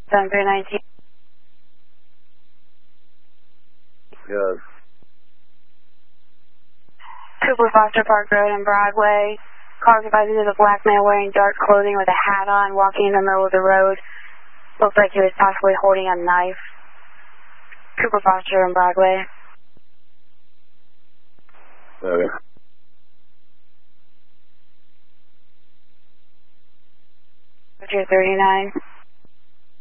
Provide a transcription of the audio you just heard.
7319. Yes. Cooper Foster Park Road and Broadway. Car supervisor is a black man wearing dark clothing with a hat on, walking in the middle of the road. Looks like he was possibly holding a knife. Cooper Foster and Broadway. Okay. Roger 39.